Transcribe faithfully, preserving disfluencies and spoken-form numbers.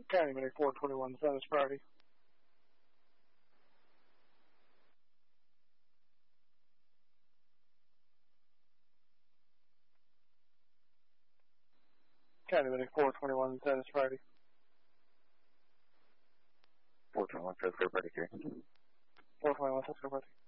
County Medic four twenty-one, status priority. County Medic four twenty-one, status priority. four twenty-one, status priority here. four twenty-one, status priority.